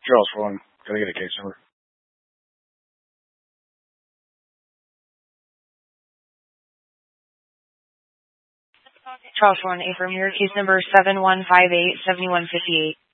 Charles Florida. Can I get a case number? Charles Florida, affirm your case number 7158-7158.